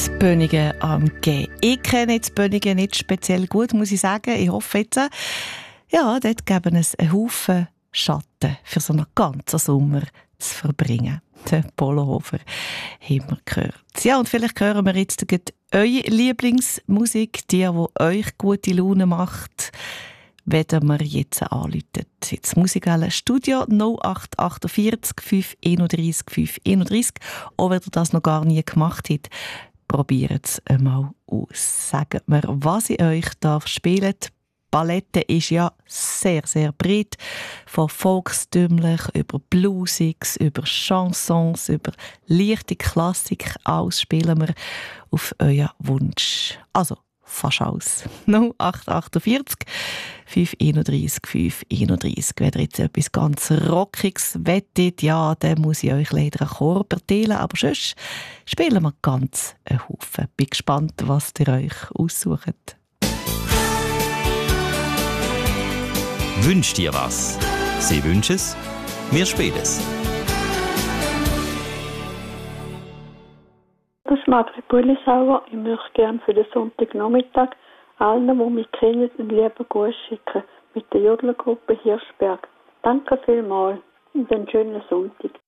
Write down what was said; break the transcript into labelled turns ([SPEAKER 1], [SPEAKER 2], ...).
[SPEAKER 1] Bönigen am G. Ich kenne jetzt Bönigen nicht speziell gut, muss ich sagen. Ich hoffe jetzt, ja, dort geben es einen Haufen Schatten für so einen ganzen Sommer zu verbringen. Der Polohofer haben wir gehört. Ja, und vielleicht hören wir jetzt eure Lieblingsmusik, die euch gute Laune macht, wenn wir jetzt anrufen. Jetzt Musikwelle Studio 0848 531 531. Auch wenn ihr das noch gar nie gemacht habt, probiert es einmal aus. Sagt mir, was ich euch spielen darf. Die Palette ist ja sehr, sehr breit. Von volkstümlich über Bluesiges, über Chansons, über leichte Klassik. Alles spielen wir auf euren Wunsch. Also, fast alles. 0848 531 531. Wenn ihr jetzt etwas ganz Rockiges wettet, ja, dann muss ich euch leider einen Chor erteilen. Aber sonst spielen wir ganz einen Haufen. Bin gespannt, was ihr euch aussucht.
[SPEAKER 2] Wünsch dir was? Sie wünschen es, wir spielen es.
[SPEAKER 3] Das ist Madre Bullisauer. Ich möchte gerne für den Sonntagnachmittag allen, die mich kennen, einen lieben Gruß schicken mit der Jodlergruppe Hirschberg. Danke vielmals und einen schönen Sonntag.